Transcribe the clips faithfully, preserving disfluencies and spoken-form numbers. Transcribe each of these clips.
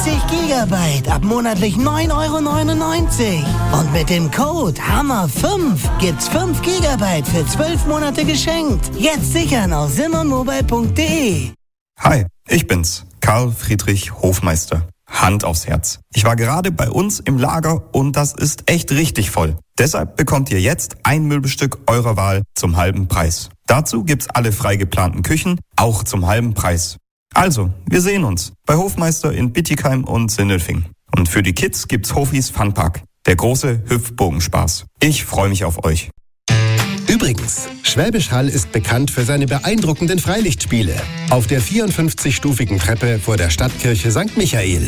dreißig Gigabyte ab monatlich neun Euro neunundneunzig. Und mit dem Code Hammer fünf gibt's fünf Gigabyte für zwölf Monate geschenkt. Jetzt sichern auf simmermobile punkt de. Hi, ich bin's, Karl Friedrich Hofmeister. Hand aufs Herz. Ich war gerade bei uns im Lager und das ist echt richtig voll. Deshalb bekommt ihr jetzt ein Möbelstück eurer Wahl zum halben Preis. Dazu gibt's alle frei geplanten Küchen, auch zum halben Preis. Also, wir sehen uns bei Hofmeister in Bittigheim und Sindelfingen. Und für die Kids gibt's Hofis Funpark, der große Hüpfbogenspaß. Ich freue mich auf euch. Übrigens, Schwäbisch Hall ist bekannt für seine beeindruckenden Freilichtspiele. Auf der vierundfünfzigstufigen Treppe vor der Stadtkirche Sankt Michael.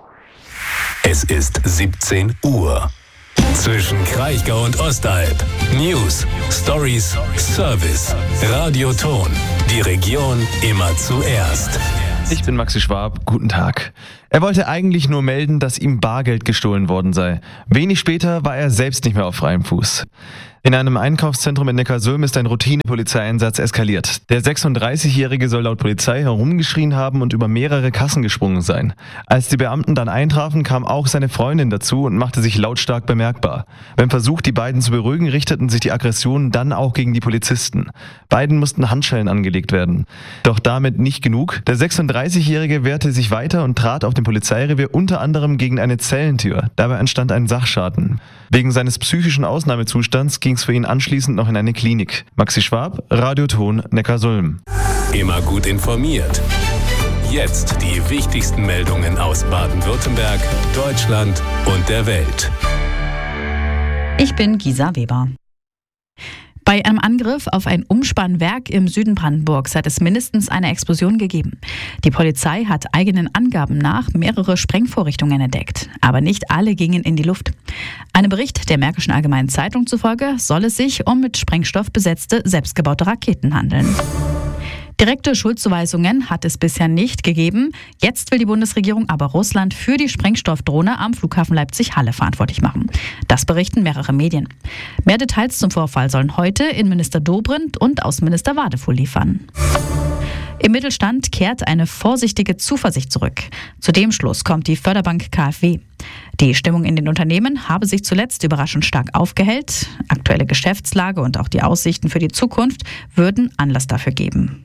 Es ist siebzehn Uhr. Zwischen Kraichgau und Ostalb. News, Stories, Service. Radioton. Die Region immer zuerst. Ich bin Maxi Schwab, guten Tag. Er wollte eigentlich nur melden, dass ihm Bargeld gestohlen worden sei. Wenig später war er selbst nicht mehr auf freiem Fuß. In einem Einkaufszentrum in Neckarsulm ist ein Routine-Polizeieinsatz eskaliert. Der sechsunddreißigjährige soll laut Polizei herumgeschrien haben und über mehrere Kassen gesprungen sein. Als die Beamten dann eintrafen, kam auch seine Freundin dazu und machte sich lautstark bemerkbar. Beim Versuch, die beiden zu beruhigen, richteten sich die Aggressionen dann auch gegen die Polizisten. Beiden mussten Handschellen angelegt werden. Doch damit nicht genug. Der sechsunddreißigjährige wehrte sich weiter und trat auf dem Polizeirevier unter anderem gegen eine Zellentür. Dabei entstand ein Sachschaden. Wegen seines psychischen Ausnahmezustands ging es für ihn anschließend noch in eine Klinik. Maxi Schwab, Radioton Neckarsulm. Immer gut informiert. Jetzt die wichtigsten Meldungen aus Baden-Württemberg, Deutschland und der Welt. Ich bin Gisa Weber. Bei einem Angriff auf ein Umspannwerk im Süden Brandenburgs hat es mindestens eine Explosion gegeben. Die Polizei hat eigenen Angaben nach mehrere Sprengvorrichtungen entdeckt. Aber nicht alle gingen in die Luft. Einem Bericht der Märkischen Allgemeinen Zeitung zufolge soll es sich um mit Sprengstoff besetzte, selbstgebaute Raketen handeln. Direkte Schuldzuweisungen hat es bisher nicht gegeben. Jetzt will die Bundesregierung aber Russland für die Sprengstoffdrohne am Flughafen Leipzig-Halle verantwortlich machen. Das berichten mehrere Medien. Mehr Details zum Vorfall sollen heute Innenminister Dobrindt und Außenminister Wadefuhl liefern. Im Mittelstand kehrt eine vorsichtige Zuversicht zurück. Zu dem Schluss kommt die Förderbank K f W. Die Stimmung in den Unternehmen habe sich zuletzt überraschend stark aufgehellt. Aktuelle Geschäftslage und auch die Aussichten für die Zukunft würden Anlass dafür geben.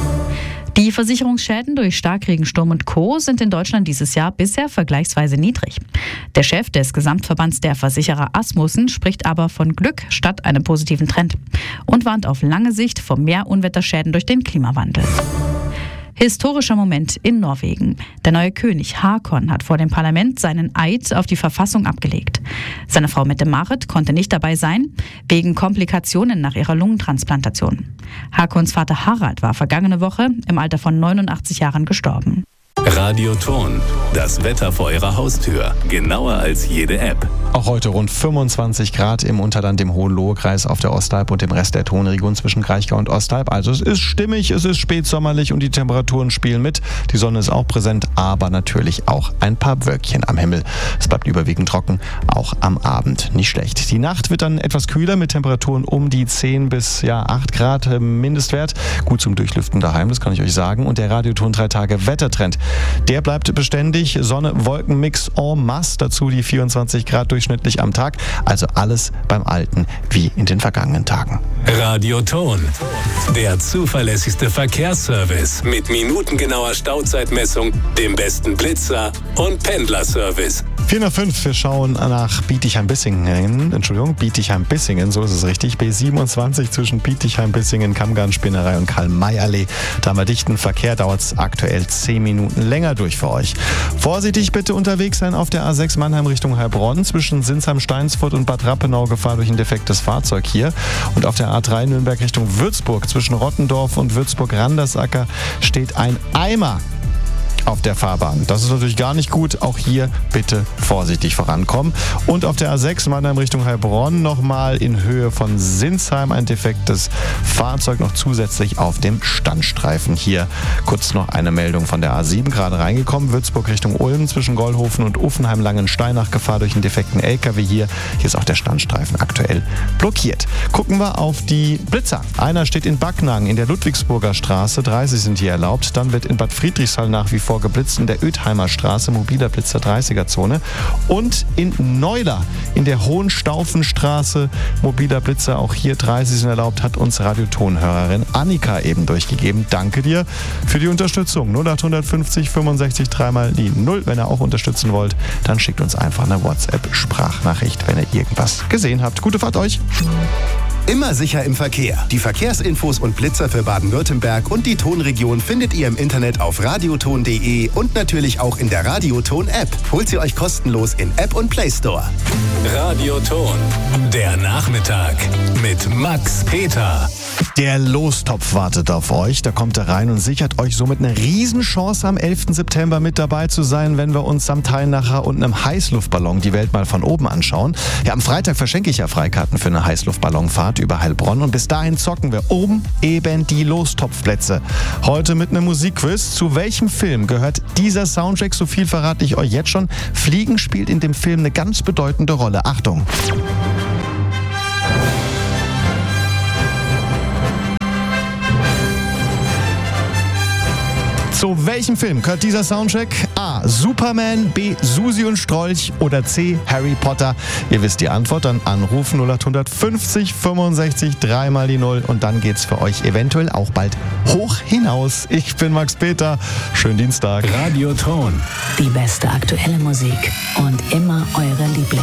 Die Versicherungsschäden durch Starkregen, Sturm und Co. sind in Deutschland dieses Jahr bisher vergleichsweise niedrig. Der Chef des Gesamtverbands der Versicherer Asmussen spricht aber von Glück statt einem positiven Trend und warnt auf lange Sicht vor mehr Unwetterschäden durch den Klimawandel. Historischer Moment in Norwegen. Der neue König Haakon hat vor dem Parlament seinen Eid auf die Verfassung abgelegt. Seine Frau Mette-Marit konnte nicht dabei sein, wegen Komplikationen nach ihrer Lungentransplantation. Haakons Vater Harald war vergangene Woche im Alter von neunundachtzig Jahren gestorben. Radioton, das Wetter vor Ihrer Haustür, genauer als jede App. Auch heute rund fünfundzwanzig Grad im Unterland, im Hohenlohe-Kreis, auf der Ostalb und dem Rest der Tonregion zwischen Kraichgau und Ostalb. Also es ist stimmig, es ist spätsommerlich und die Temperaturen spielen mit. Die Sonne ist auch präsent, aber natürlich auch ein paar Wölkchen am Himmel. Es bleibt überwiegend trocken, auch am Abend nicht schlecht. Die Nacht wird dann etwas kühler mit Temperaturen um die zehn bis ja, acht Grad Mindestwert. Gut zum Durchlüften daheim, das kann ich euch sagen. Und der Radioton drei Tage Wettertrend, der bleibt beständig. Sonne-Wolken-Mix en masse, dazu die vierundzwanzig Grad durchschnittlich am Tag. Also alles beim Alten wie in den vergangenen Tagen. Radioton, der zuverlässigste Verkehrsservice mit minutengenauer Stauzeitmessung, dem besten Blitzer und Pendlerservice. vier nach fünf, wir schauen nach Bietigheim-Bissingen. Entschuldigung, Bietigheim-Bissingen, so ist es richtig. B siebenundzwanzig zwischen Bietigheim-Bissingen, Kammgarn-Spinnerei und Karl-May-Allee. Da haben wir dichten Verkehr, dauert es aktuell zehn Minuten länger durch für euch. Vorsichtig bitte unterwegs sein auf der A sechs Mannheim Richtung Heilbronn. Zwischen Sinsheim-Steinsfurt und Bad Rappenau Gefahr durch ein defektes Fahrzeug hier. Und auf der A drei Nürnberg Richtung Würzburg zwischen Rottendorf und Würzburg-Randersacker steht ein Eimer auf der Fahrbahn. Das ist natürlich gar nicht gut. Auch hier bitte vorsichtig vorankommen. Und auf der A sechs Mannheim Richtung Heilbronn nochmal in Höhe von Sinsheim ein defektes Fahrzeug noch zusätzlich auf dem Standstreifen. Hier kurz noch eine Meldung von der A sieben gerade reingekommen. Würzburg Richtung Ulm zwischen Gollhofen und Uffenheim-Langensteinach Gefahr durch einen defekten L K W hier. Hier ist auch der Standstreifen aktuell blockiert. Gucken wir auf die Blitzer. Einer steht in Backnang in der Ludwigsburger Straße. dreißig sind hier erlaubt. Dann wird in Bad Friedrichshall nach wie vor vorgeblitzt in der Oethheimer Straße, mobiler Blitzer dreißiger Zone. Und in Neuler in der Hohenstaufenstraße, mobiler Blitzer, auch hier dreißig sind erlaubt, hat uns Radiotonhörerin Annika eben durchgegeben. Danke dir für die Unterstützung. null acht fünfzig fünfundsechzig dreimal die null. Wenn ihr auch unterstützen wollt, dann schickt uns einfach eine WhatsApp-Sprachnachricht, wenn ihr irgendwas gesehen habt. Gute Fahrt euch! Immer sicher im Verkehr. Die Verkehrsinfos und Blitzer für Baden-Württemberg und die Tonregion findet ihr im Internet auf radioton punkt de und natürlich auch in der Radioton-App. Holt sie euch kostenlos in App und Play Store. Radioton, der Nachmittag mit Max Peter. Der Lostopf wartet auf euch. Da kommt er rein und sichert euch somit eine Riesenchance, am elften September mit dabei zu sein, wenn wir uns samt Teilnacher und einem Heißluftballon die Welt mal von oben anschauen. Ja, am Freitag verschenke ich ja Freikarten für eine Heißluftballonfahrt über Heilbronn und bis dahin zocken wir oben eben die Lostopfplätze. Heute mit einem Musikquiz. Zu welchem Film gehört dieser Soundtrack? So viel verrate ich euch jetzt schon. Fliegen spielt in dem Film eine ganz bedeutende Rolle. Achtung! Zu welchem Film gehört dieser Soundtrack? A. Superman, B. Susi und Strolch oder C. Harry Potter? Ihr wisst die Antwort, dann anrufen null acht fünfzig fünfundsechzig dreimal die null und dann geht's für euch eventuell auch bald hoch hinaus. Ich bin Max Peter, schönen Dienstag. Radioton. Die beste aktuelle Musik und immer eure Lieblinge.